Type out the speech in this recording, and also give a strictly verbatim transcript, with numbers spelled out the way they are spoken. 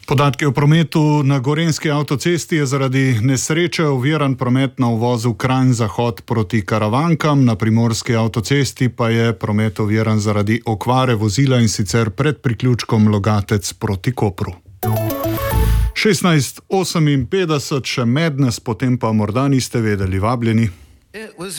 Podatki o prometu na Gorenjski avtocesti je zaradi nesreče oviran promet na uvozu Kranj-Zahod proti Karavankam, na Primorski avtocesti pa je promet oviran zaradi okvare vozila in sicer pred priključkom Logatec proti Kopru. šestnajst oseminpetdeset še Madness, potem pa morda niste vedeli, vabljeni.